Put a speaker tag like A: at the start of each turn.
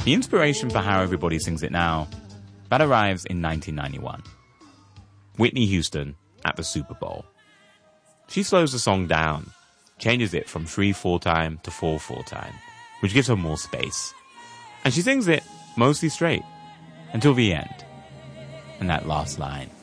A: The inspiration for how everybody sings it now, that arrives in 1991. Whitney Houston at the Super Bowl. She slows the song down, changes it from 3/4 time to 4/4 time, which gives her more space. And she sings it mostly straight until the end. And that last line.